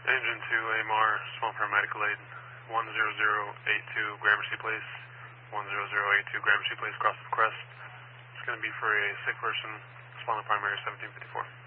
Engine 2 AMR, small paramedical aid, 10082 Gramercy Place, 10082 Gramercy Place, Cross of Crest. It's going to be for a sick person, responding primary 1754.